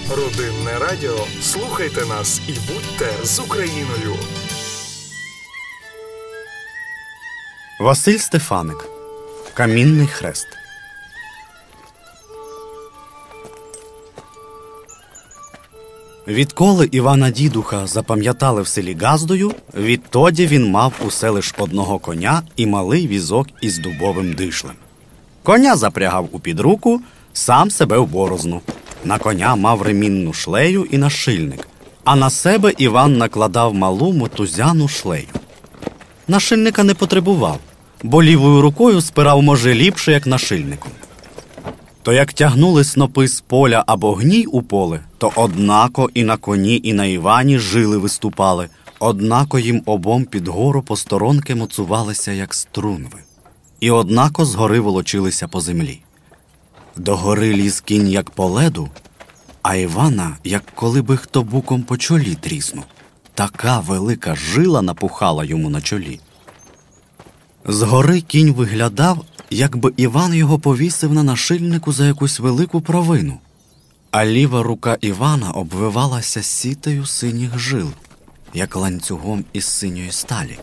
Родинне радіо. Слухайте нас і будьте з Україною. Василь Стефаник. Камінний хрест. Відколи Івана Дідуха запам'ятали в селі Газдою, відтоді він мав усе лиш одного коня і малий візок із дубовим дишлем. Коня запрягав у підруку, сам себе в борозну. На коня мав ремінну шлею і нашильник, а на себе Іван накладав малу мотузяну шлею. Нашильника не потребував, бо лівою рукою спирав, може, ліпше, як нашильником. То як тягнули снопи з поля або гній у поле, то однако і на коні, і на Івані жили виступали, однако їм обом під гору посторонки моцувалися, як струнви, і однако згори волочилися по землі. До гори ліз кінь, як по леду, а Івана, як коли би хто буком по чолі тріснув. Така велика жила напухала йому на чолі. Згори кінь виглядав, якби Іван його повісив на нашильнику за якусь велику провину, а ліва рука Івана обвивалася сітею синіх жил, як ланцюгом із синьої сталі.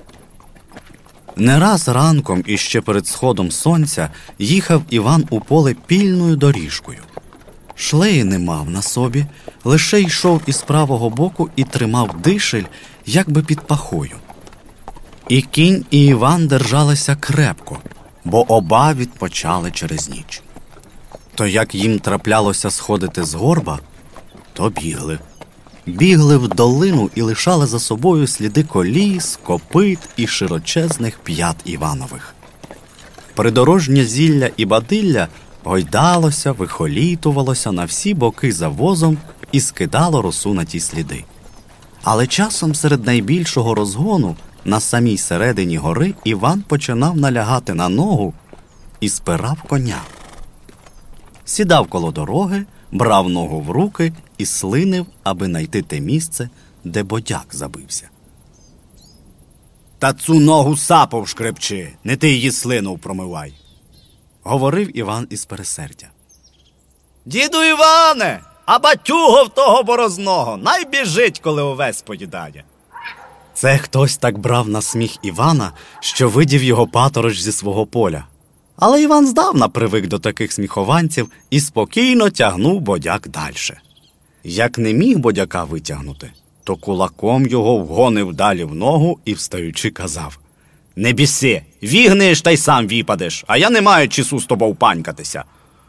Не раз ранком і ще перед сходом сонця їхав Іван у поле пільною доріжкою. Шлеї не мав на собі, лише йшов із правого боку і тримав дишель, якби під пахою. І кінь, і Іван держалися крепко, бо оба відпочали через ніч. То як їм траплялося сходити з горба, то бігли. Бігли в долину і лишали за собою сліди коліс, копит і широчезних п'ят Іванових. Придорожнє зілля і бадилля гойдалося, вихолітувалося на всі боки за возом і скидало росу на ті сліди. Але часом серед найбільшого розгону на самій середині гори Іван починав налягати на ногу і спирав коня. Сідав коло дороги, брав ногу в руки і слинив, аби найти те місце, де бодяк забився. «Та цю ногу сапом шкребчи, не ти її слинув промивай», – говорив Іван із пересердя. «Діду Іване, а батюго в того борозного, най біжить, коли овес поїдає». Це хтось так брав на сміх Івана, що видів його патороч зі свого поля. Але Іван здавна привик до таких сміхованців і спокійно тягнув бодяк дальше. Як не міг бодяка витягнути, то кулаком його вгонив далі в ногу і, встаючи, казав: «Не біси, вігнеш та й сам віпадеш, а я не маю часу з тобою панькатися».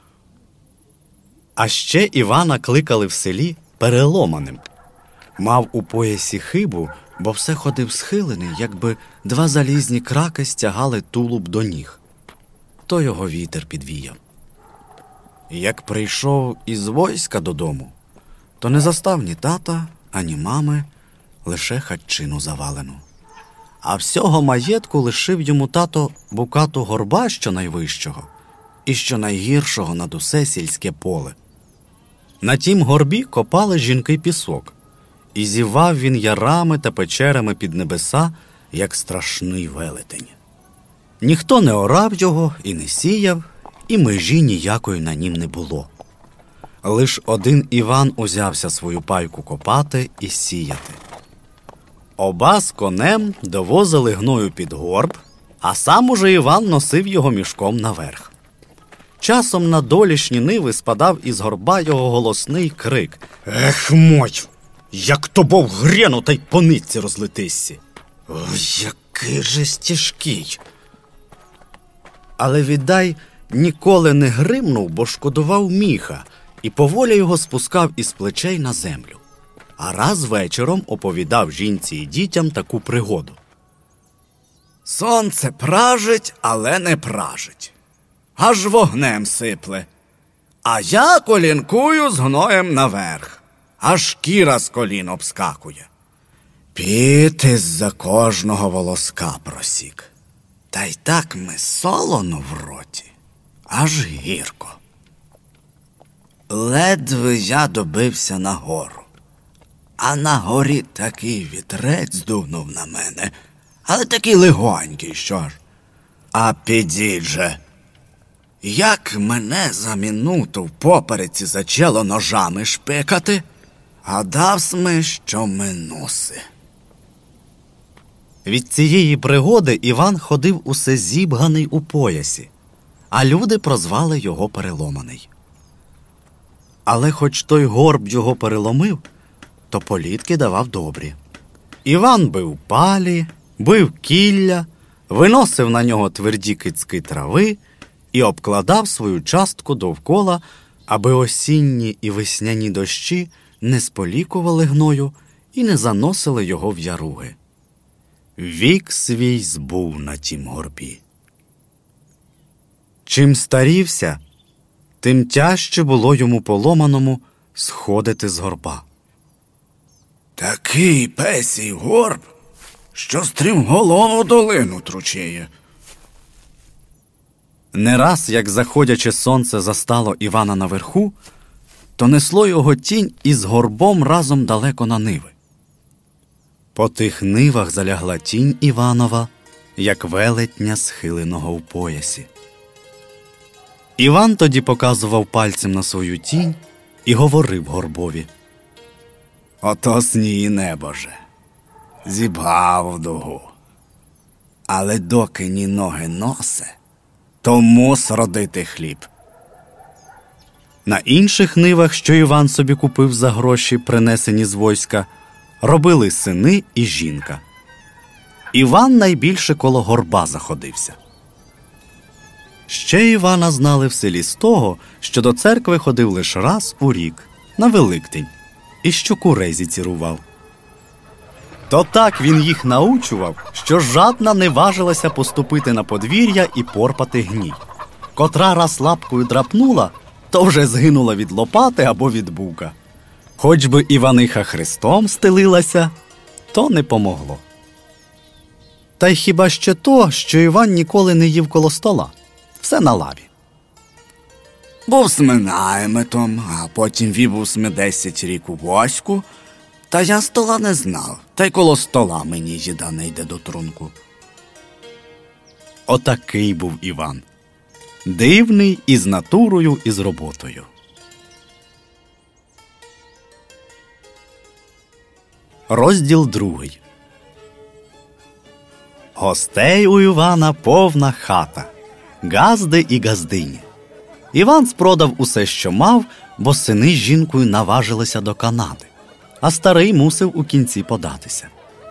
А ще Івана кликали в селі переломаним. Мав у поясі хибу, бо все ходив схилений, якби два залізні краки стягали тулуб до ніг. То його вітер підвіяв. Як прийшов із войська додому, то не застав ні тата, ані мами, лише хатчину завалену. А всього маєтку лишив йому тато букату горба щонайвищого і щонайгіршого над усе сільське поле. На тім горбі копали жінки пісок, і зівав він ярами та печерами під небеса, як страшний велетень. Ніхто не орав його і не сіяв, і межі ніякої на нім не було. Лиш один Іван узявся свою пайку копати і сіяти. Оба з конем довозили гною під горб, а сам уже Іван носив його мішком наверх. Часом на долішні ниви спадав із горба його голосний крик: «Ех, мой! Як тобо в грену та й по нитці розлетися! Ой, який же стіжкий!» Але, віддай, ніколи не гримнув, бо шкодував міха, і поволі його спускав із плечей на землю. А раз вечором оповідав жінці і дітям таку пригоду. «Сонце пражить, але не пражить, аж вогнем сипле. А я колінкую з гноєм наверх, аж шкіра з колін обскакує. Піт із-за кожного волоска просік. Та й так ми солоно в роті, аж гірко. Ледве я добився на гору, а на горі такий вітрець дунув на мене, але такий легонький, що ж. А підіть же, Як мене за минуту в попереці зачало ножами шпикати, гадав-сми, що минуси. Від цієї пригоди Іван ходив усе зібганий у поясі, а люди прозвали його Переломаний. Але хоч той горб його переломив, то політки давав добрі. Іван бив палі, бив кілля, виносив на нього тверді кицьки трави і обкладав свою частку довкола, аби осінні і весняні дощі не сполікували гною і не заносили його в яруги. Вік свій збув на тім горбі. Чим старівся, тим тяжче було йому поломаному сходити з горба. Такий песій горб, що стрімголову долину тручеє. Не раз, як заходяче сонце застало Івана наверху, то несло його тінь із горбом разом далеко на ниви. По тих нивах залягла тінь Іванова, як велетня схиленого в поясі. Іван тоді показував пальцем на свою тінь і говорив горбові: «Ото сній, небоже, зібгав в дугу. Але доки ні ноги носе, то мус родити хліб». На інших нивах, що Іван собі купив за гроші, принесені з войська, робили сини і жінка. Іван найбільше коло горба заходився. Ще Івана знали в селі з того, що до церкви ходив лише раз у рік, на Великдень, і що курей зіцірував. То так він їх научував, що жадна не важилася поступити на подвір'я і порпати гній. Котра раз лапкою драпнула, то вже згинула від лопати або від бука. Хоч би Іваниха хрестом стелилася, то не помогло. Та й хіба ще то, що Іван ніколи не їв коло стола. Все на лаві. Був сми наймитом, а потім вібув сми 10 рік у войську, та я стола не знав, та й коло стола мені їда не йде до трунку. Отакий був Іван. Дивний і з натурою, і з роботою. Розділ 2. Гостей у Івана повна хата, газди і газдині. Іван спродав усе, що мав, бо сини з жінкою наважилися до Канади, а старий мусив у кінці податися.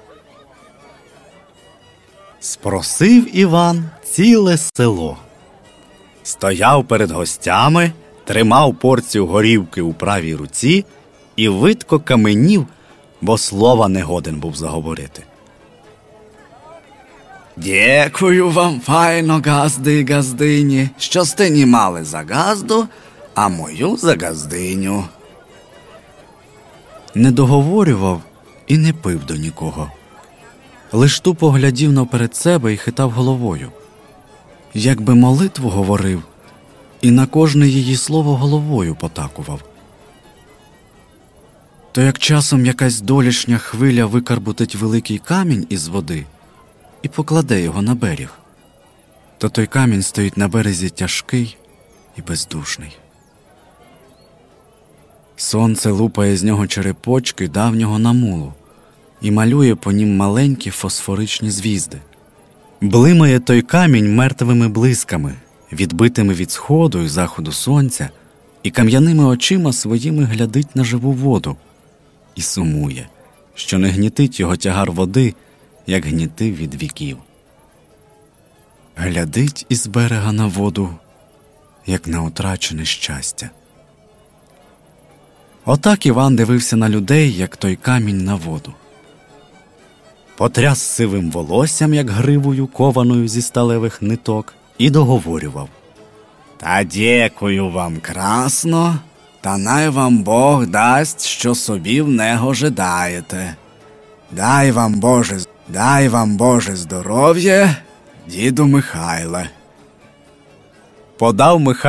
Спросив Іван ціле село. Стояв перед гостями, тримав порцію горівки у правій руці і видко каменів, бо слова не годен був заговорити. «Дякую вам, файно, газди і газдині, що сте не мали за газду, а мою за газдиню». Не договорював і не пив до нікого. Лиш тупо глядів наперед себе і хитав головою. Якби молитву говорив, і на кожне її слово головою потакував. То як часом якась долішня хвиля викарбутить великий камінь із води і покладе його на берег, то той камінь стоїть на березі тяжкий і бездушний. Сонце лупає з нього черепочки давнього намулу і малює по нім маленькі фосфоричні звізди. Блимає той камінь мертвими блисками, відбитими від сходу і заходу сонця, і кам'яними очима своїми глядить на живу воду і сумує, що не гнітить його тягар води, як гнітив від віків. Глядить із берега на воду, як на утрачене щастя. Отак Іван дивився на людей, як той камінь на воду. Потряс сивим волоссям, як гривою, кованою зі сталевих ниток, і договорював: «Та дякую вам красно, та най вам Бог дасть, що собі в него жадаєте. Дай вам Боже здоров'я, діду Михайле». Подав Михайло